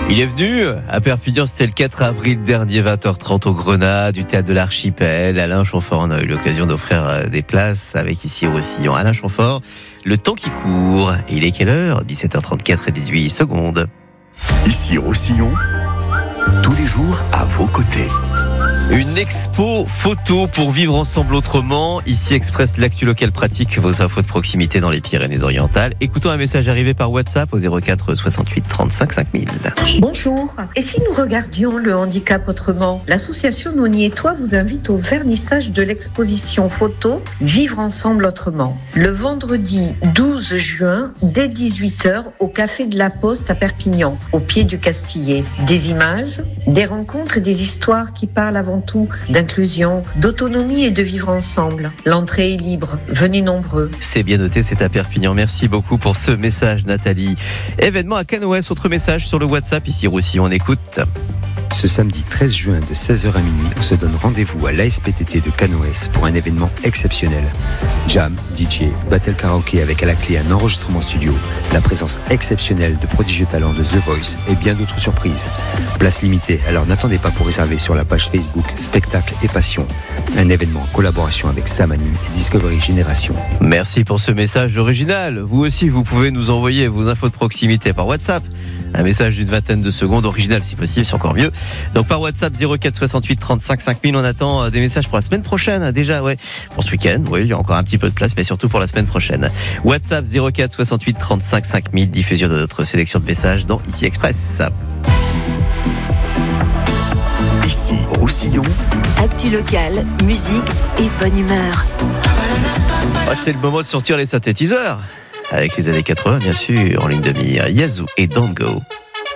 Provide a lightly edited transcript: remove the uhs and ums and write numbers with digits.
Il est venu à Perpignan, c'était le 4 avril dernier, 20h30 au Grenat, du Théâtre de l'Archipel. Alain Chamfort, on a eu l'occasion d'offrir des places avec ici au Roussillon. Alain Chamfort, le temps qui court. Et il est quelle heure ? 17h34 et 18 secondes. Ici Roussillon, tous les jours à vos côtés. Une expo photo pour vivre ensemble autrement. Ici Express, l'actu locale pratique, vos infos de proximité dans les Pyrénées-Orientales. Écoutons un message arrivé par WhatsApp au 04 68 35 5000. Bonjour. Et si nous regardions le handicap autrement ? L'association Noni et Toi vous invite au vernissage de l'exposition photo Vivre ensemble autrement. Le vendredi 12 juin, dès 18h, au Café de la Poste à Perpignan, au pied du Castillet. Des images, des rencontres et des histoires qui parlent avant tout d'inclusion, d'autonomie et de vivre ensemble. L'entrée est libre. Venez nombreux. C'est bien noté, c'est à Perpignan. Merci beaucoup pour ce message, Nathalie. Événement à Canoës, autre message sur le WhatsApp. Ici Roussillon, on écoute. Ce samedi 13 juin de 16h à minuit, on se donne rendez-vous à l'ASPTT de Canoës pour un événement exceptionnel. Jam, DJ, battle karaoké avec à la clé un enregistrement studio, la présence exceptionnelle de prodigieux talents de The Voice et bien d'autres surprises. Place limitée, alors n'attendez pas pour réserver sur la page Facebook Spectacle et Passion. Un événement en collaboration avec Sam Anime et Discovery Génération. Merci pour ce message original. Vous aussi, vous pouvez nous envoyer vos infos de proximité par WhatsApp. Un message d'une vingtaine de secondes, original si possible, c'est encore mieux. Donc par WhatsApp 04 68 35 5000, on attend des messages pour la semaine prochaine déjà, ouais. Pour ce week-end, oui, il y a encore un petit peu de place, mais surtout pour la semaine prochaine. WhatsApp 04 68 35 5000, diffusion de notre sélection de messages dans Ici Express. Ici Roussillon, actu locale, musique et bonne humeur. C'est le moment de sortir les synthétiseurs. Avec les années 80, bien sûr, en ligne de mire. Yazoo et Don't Go.